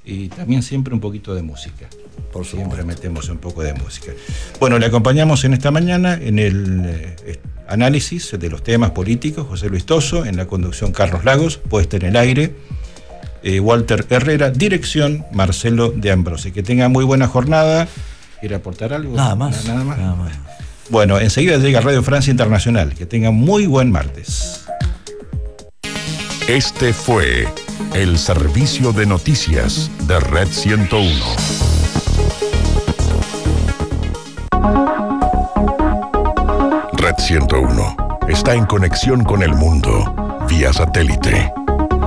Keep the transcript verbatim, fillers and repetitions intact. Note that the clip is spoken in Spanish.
y también siempre un poquito de música. Por siempre metemos un poco de música. Bueno, le acompañamos en esta mañana en el eh, análisis de los temas políticos, José Luis Toso, en la conducción Carlos Lagos, puesta en el aire, eh, Walter Herrera, dirección Marcelo de Ambrose. Que tenga muy buena jornada. ¿Quiere aportar algo? Nada más. Nada más. Nada más. Bueno, enseguida llega Radio Francia Internacional. Que tenga muy buen martes. Este fue el servicio de noticias de Red ciento uno. Red ciento uno está en conexión con el mundo vía satélite.